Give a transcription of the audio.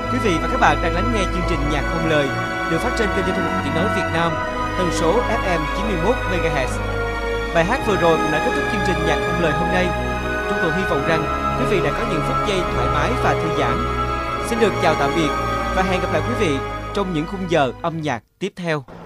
Quý vị và các bạn đang lắng nghe chương trình Nhạc không lời được phát trên kênh Giao thông Tiếng nói Việt Nam, tần số FM 91 MHz. Bài hát vừa rồi cũng đã kết thúc chương trình Nhạc không lời hôm nay. Chúng tôi hy vọng rằng quý vị đã có những phút giây thoải mái và thư giãn. Xin được chào tạm biệt và hẹn gặp lại quý vị trong những khung giờ âm nhạc tiếp theo.